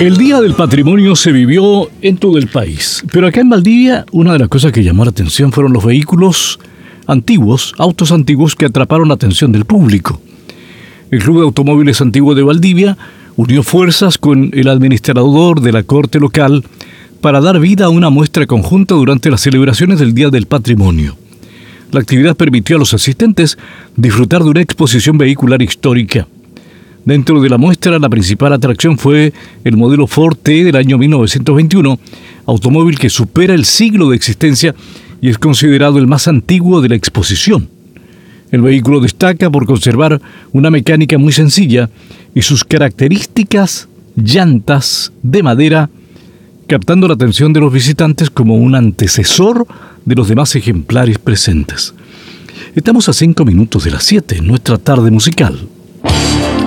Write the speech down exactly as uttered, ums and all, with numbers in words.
El Día del Patrimonio se vivió en todo el país, pero acá en Valdivia una de las cosas que llamó la atención fueron los vehículos antiguos, autos antiguos que atraparon la atención del público. El Club de Automóviles Antiguo de Valdivia unió fuerzas con el administrador de la corte local para dar vida a una muestra conjunta durante las celebraciones del Día del Patrimonio. La actividad permitió a los asistentes disfrutar de una exposición vehicular histórica. Dentro de la muestra, la principal atracción fue el modelo Ford T del año mil novecientos veintiuno, automóvil que supera el siglo de existencia y es considerado el más antiguo de la exposición. El vehículo destaca por conservar una mecánica muy sencilla y sus características llantas de madera, captando la atención de los visitantes como un antecesor de los demás ejemplares presentes. Estamos a cinco minutos de las siete en nuestra tarde musical.